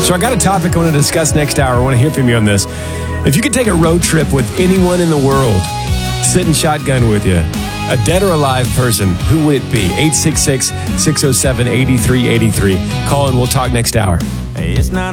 So I got a topic I want to discuss next hour. I want to hear from you on this. If you could take a road trip with anyone in the world, sit and shotgun with you, a dead or alive person, who would it be? 866-607-8383. Call and we'll talk next hour. It's not